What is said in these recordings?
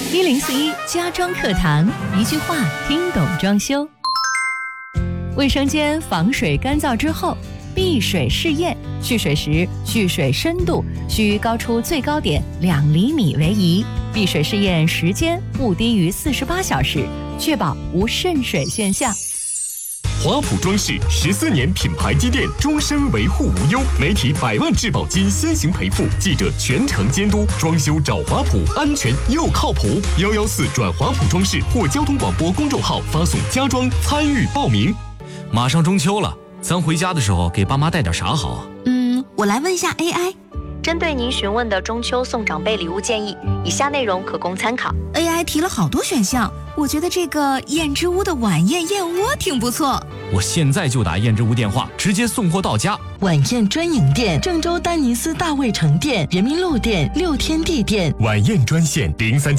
1041家装课堂，一句话听懂装修。卫生间防水干燥之后，闭水试验，蓄水时蓄水深度需高出最高点2厘米为宜，闭水试验时间不低于48小时，确保无渗水现象。 华普装饰14年品牌积淀，终身维护无忧，媒体100万质保金先行赔付，记者全程监督，装修找华普，安全又靠谱。114转华普装饰或交通广播公众号发送家装参与报名。 马上中秋了，咱回家的时候给爸妈带点啥好啊？ 我来问一下 AI。 针对您询问的中秋送长辈礼物建议，以下内容可供参考。 AI 提了好多选项，我觉得这个燕之屋的晚宴燕窝挺不错。 我现在就打燕之屋电话，直接送货到家。 晚宴专营店：郑州丹尼斯大卫城店、人民路店、6天地店。 晚宴专线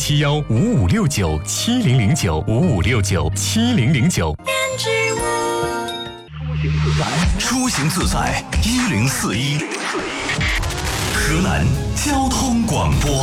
03715569700955697009。 出行自在1041，河南交通广播。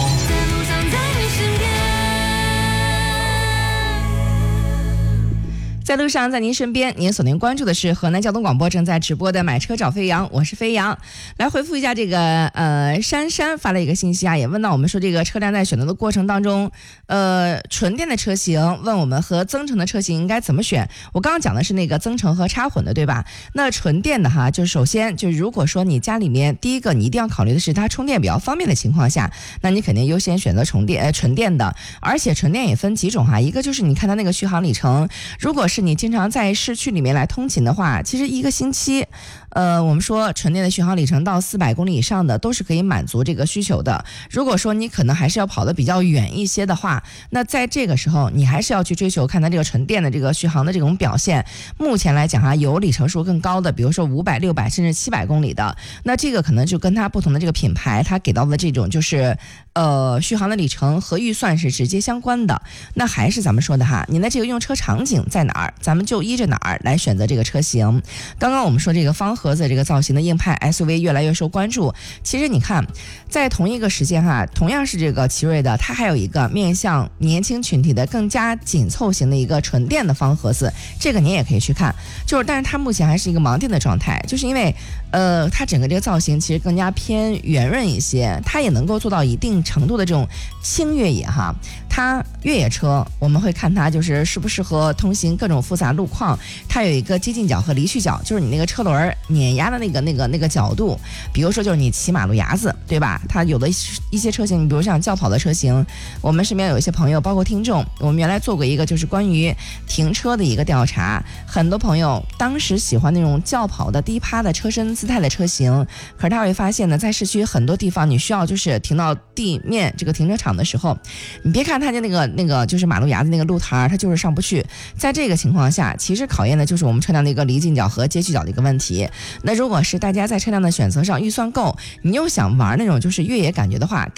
在路上，在您身边，您所您关注的是河南交通广播正在直播的买车找飞扬，我是飞扬。来回复一下这个珊珊发了一个信息啊，也问到我们说这个车辆在选择的过程当中，纯电的车型，问我们和增程的车型应该怎么选。我刚刚讲的是那个增程和插混的，对吧？那纯电的哈，就首先就如果说你家里面第一个你一定要考虑的是它充电比较方便的情况下，那你肯定优先选择纯电的。而且纯电也分几种哈，一个就是你看它那个续航里程，如果是你经常在市区里面来通勤的话，其实一个星期我们说纯电的续航里程到400公里以上的都是可以满足这个需求的。如果说你可能还是要跑得比较远一些的话，那在这个时候你还是要去追求看它这个纯电的这个续航的这种表现。目前来讲哈，有里程数更高的，比如说500、600甚至700公里的，那这个可能就跟它不同的这个品牌它给到的这种就是续航的里程和预算是直接相关的。那还是咱们说的哈，你的这个用车场景在哪儿，咱们就依着哪儿来选择这个车型。刚刚我们说这个方盒子这个造型的硬派 SUV 越来越受关注，其实你看在同一个时间哈，同样是这个奇瑞的，它还有一个面向年轻群体的更加紧凑型的一个纯电的方盒子，这个您也可以去看。但是它目前还是一个盲店的状态，就是因为它整个这个造型其实更加偏圆润一些，它也能够做到一定程度的这种轻越野哈。它越野车我们会看它就是适不适合通行各种复杂路况，它有一个接近角和离去角，就是你那个车轮碾压的那个角度，比如说就是你骑马路牙子，对吧？它有的一些车型，你比如像轿跑的车型，我们身边有一些朋友包括听众，我们原来做过一个就是关于停车的一个调查，很多朋友当时喜欢那种轿跑的低趴的车身姿态的车型，可是他会发现呢，在市区很多地方你需要就是停到地面这个停车场的时候，你别看它就那个就是马路牙子那个路台它就是上不去。在这个情况下，其实考验的就是我们车辆的一个离近角和接距角的一个问题。那如果是大家在车辆的选择上预算够，你又想玩那种就是越野感觉的话，